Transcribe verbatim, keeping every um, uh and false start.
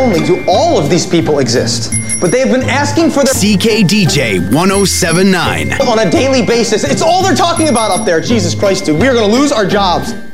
only do all of these people exist, but they have been asking for the C K D J one oh seven point nine on a daily basis. It's all they're talking about up there. Jesus Christ, dude. We are going to lose our jobs.